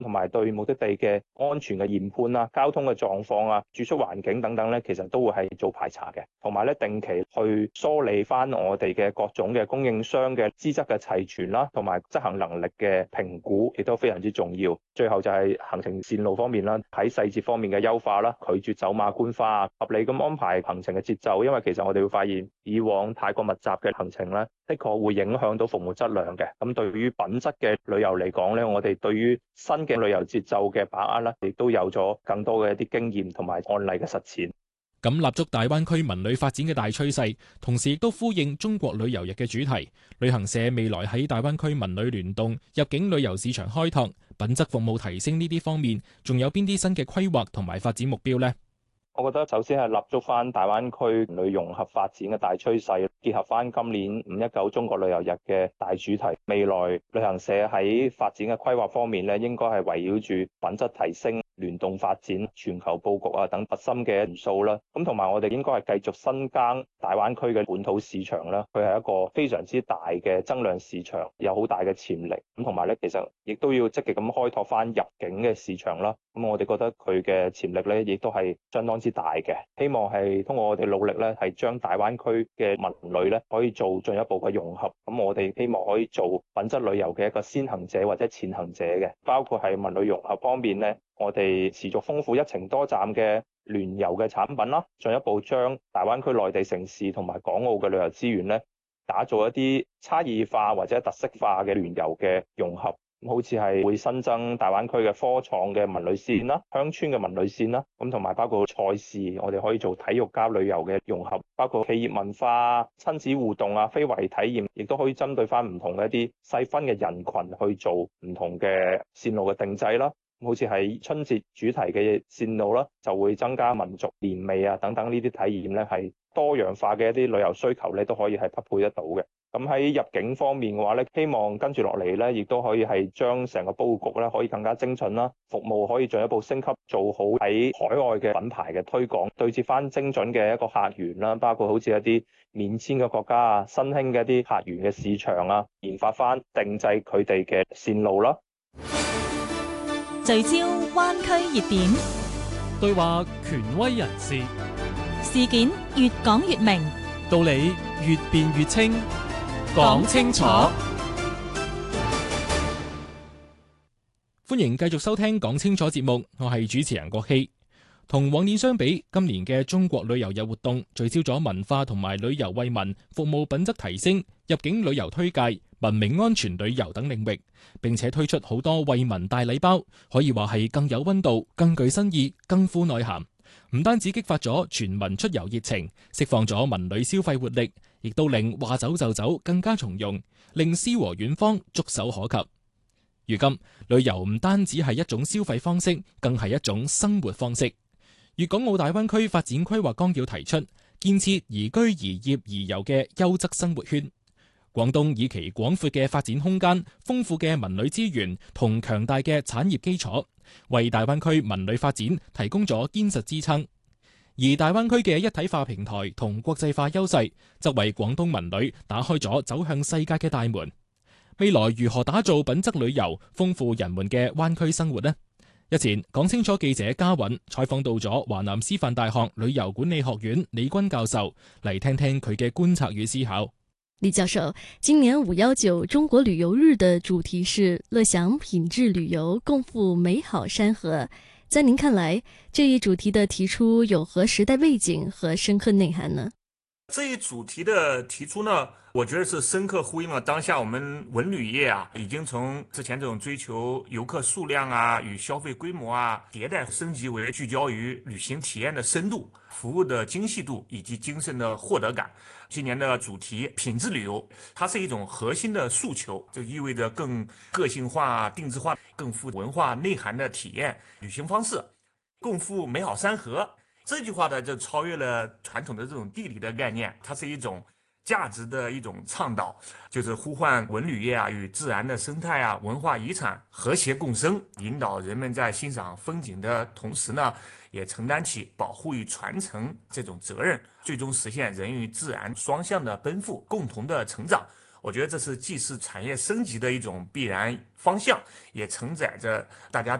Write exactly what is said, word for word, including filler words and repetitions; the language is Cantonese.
同埋對目的地嘅安全嘅研判啊、交通嘅狀況啊、住宿環境等等咧，其實都會係做排查嘅，同埋咧定期去梳理翻我哋嘅各種嘅供應商嘅資質嘅齊全啦，同埋執行能力嘅評估，亦都非常之重要。最後就係行程線路方面啦，喺細節方面嘅優化啦，拒絕走馬觀花，合理咁安排行程嘅節奏。因為其實我哋會發現，以往太過密集嘅行程咧，的確會影響到服務質量嘅。咁對於品質嘅旅遊嚟講咧，我哋對於新嘅旅遊節奏嘅把握咧，亦都有咗更多嘅一啲經驗同埋案例嘅實踐。 咁立足大灣區文旅發展嘅大趨勢，同時亦都呼應中國旅遊日嘅主題。旅行社未來喺大灣區文旅聯動、入境旅遊市場開拓、品質服務提升呢啲方面，仲有邊啲新嘅規劃同埋發展目標呢？ 我覺得首先係立足翻大灣區文旅融合發展嘅大趨勢，結合翻今年五一九中國旅遊日嘅大主題。未來旅行社喺發展嘅規劃方面咧，應該係圍繞住品質提升、聯動發展、全球佈局啊等核心嘅元素啦。咁同埋我哋應該係繼續深耕大灣區嘅本土市場啦。佢係一個非常之大嘅增量市場，有好大嘅潛力。咁同埋咧，其實亦都要積極咁開拓翻入境嘅市場啦。咁我哋覺得佢嘅潛力咧，亦都係相當之大嘅。希望係通過我哋努力咧，係將大灣區嘅文旅咧可以做進一步嘅融合。咁我哋希望可以做品質旅遊嘅一個先行者或者前行者嘅，包括係文旅融合方面咧，我哋持續豐富一程多站嘅聯遊嘅產品啦，進一步將大灣區內地城市同埋港澳嘅旅遊資源咧，打造一啲差異化或者特色化嘅聯遊嘅融合。好似係會新增大灣區嘅科創嘅文旅線啦、鄉村嘅文旅線啦，咁同埋包括賽事，我哋可以做體育加旅遊嘅融合，包括企業文化、親子互動啊、非遺體驗，亦都可以針對翻唔同嘅一啲細分嘅人群去做唔同嘅線路嘅定製啦。好似係春節主題嘅線路啦，就會增加民族年味啊等等呢啲體驗咧，係多樣化嘅一啲旅遊需求咧，都可以係匹配得到嘅。咁喺入境方面嘅話咧，希望跟住落嚟咧，亦都可以係將成個佈局咧可以更加精準啦，服務可以進一步升級，做好喺海外嘅品牌嘅推廣，對接翻精準嘅一個客源啦，包括好似一啲免簽嘅國家啊、新興嘅一啲客源嘅市場啊，研發翻定製佢哋嘅線路啦。 聚焦灣區熱點， 對話權威人士， 事件越講越明， 道理越辯越清。講清楚， 歡迎繼續收聽講清楚節目，我係主持人郭希。同往年相比，今年嘅中國旅遊日活動聚焦咗文化同埋旅遊惠民、服務品質提升、入境旅遊推介、文明安全旅遊等領域，並且推出好多惠民大禮包，可以話係更有溫度、更具新意、更富內涵。唔單止激發咗全民出遊熱情，釋放咗文旅消費活力，亦都令話走就走更加從容，令詩和遠方觸手可及。如今旅遊唔單止係一種消費方式，更係一種生活方式。粵港澳大灣區發展規劃綱要提出建設宜居宜業宜遊嘅優質生活圈。廣東以其廣闊嘅發展空間、豐富嘅文旅資源同強大嘅產業基礎，為大灣區文旅發展提供咗堅實支撐。而大灣區嘅一體化平台同國際化優勢，則為廣東文旅打開咗走向世界嘅大門。未來如何打造品質旅遊，豐富人們嘅灣區生活呢？日前講清楚記者嘉韻採訪到咗華南師範大學旅遊管理學院李軍教授，嚟聽聽佢嘅觀察與思考。 李教授，今年五一九中國旅遊日的主題是樂享品質旅遊，共赴美好山河。在您看來，這一主題的提出有何時代背景和深刻內涵呢？ 這一主題的提出呢，我覺得是深刻呼應了當下我們文旅業啊，已經從之前這種追求遊客數量啊與消費規模啊迭代升級為聚焦於旅行體驗的深度、服務的精細度以及精神的獲得感。今年的主題品質旅遊，它是一種核心的訴求，就意味着更個性化、定制化、更富文化內涵的體驗旅行方式，共赴美好山河。這句話呢，就超越了傳統的這種地理的概念，它是一種價值的一種倡導，就是呼喚文旅業啊與自然的生態啊、文化遺產和諧共生，引導人們在欣賞風景的同時呢，也承擔起保護與傳承這種責任，最終實現人與自然雙向的奔赴，共同的成長。 我觉得这是既是产业升级的一种必然方向，也承载着大家